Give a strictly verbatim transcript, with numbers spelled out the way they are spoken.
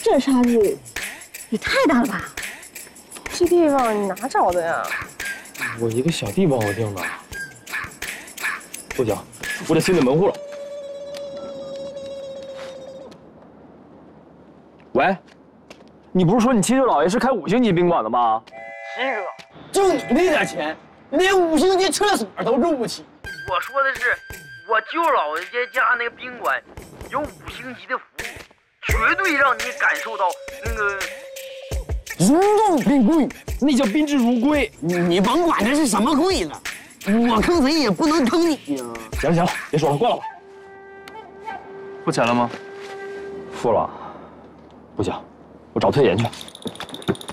这沙子也太大了吧？ 这地方你哪找的呀？ 我一个小弟帮我定的。不行，我得清理门户了。喂，你不是说你七舅姥爷是开五星级宾馆的吗？ 七哥， 就你那点钱，连五星级厕所都住不起。 我说的是，我舅姥爷家那个宾馆有五星级的服务，绝对让你感受到那个如肉并贵， 那叫宾至如归。 你你甭管这是什么贵了，我坑谁也不能坑你呀。 行了行了，别说了，挂了吧。付钱了吗？付了。不行，我找退钱去。